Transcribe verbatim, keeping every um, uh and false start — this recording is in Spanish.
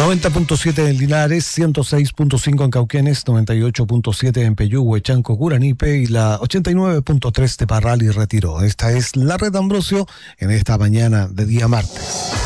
noventa punto siete en Linares, ciento seis punto cinco en Cauquenes, noventa y ocho punto siete en Peyúgue, Chanco, Curanipe y la ochenta y nueve punto tres de Parral y Retiro. Esta es la Red Ambrosio en esta mañana de día martes.